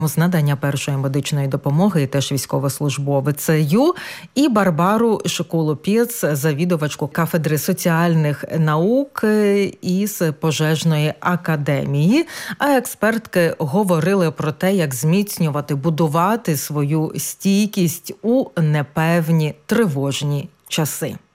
з надання першої медичної допомоги і теж військовослужбовицею, і Барбару Шикулу-Пєц, завідувачку кафедри соціальних наук із пожежної академії. А експертки говорили про те, як зміцнювати, будувати свою стійкість у непевні, тривожні часи.